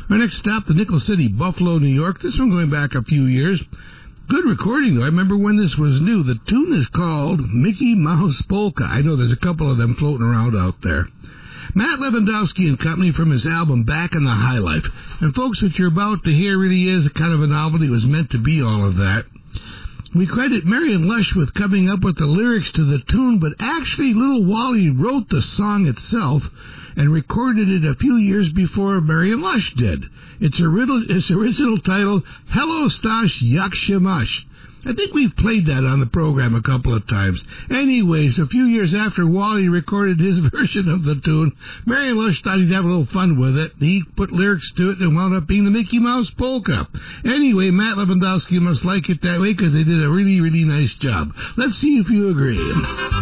Our next stop, the Nickel City, Buffalo, New York. This one going back a few years. Good recording, though. I remember when this was new. The tune is called Mickey Mouse Polka. I know there's a couple of them floating around out there. Matt Lewandowski and Company from his album Back in the High Life. And folks, what you're about to hear really is kind of a novelty. It was meant to be all of that. We credit Marion Lush with coming up with the lyrics to the tune, but actually Little Wally wrote the song itself and recorded it a few years before Marion Lush did. Its original title, Hello Stash Yakshamash. I think we've played that on the program a couple of times. Anyways, a few years after Wally recorded his version of the tune, Marion Lush thought he'd have a little fun with it. He put lyrics to it and wound up being the Mickey Mouse Polka. Anyway, Matt Lewandowski must like it that way because they did a really, really nice job. Let's see if you agree.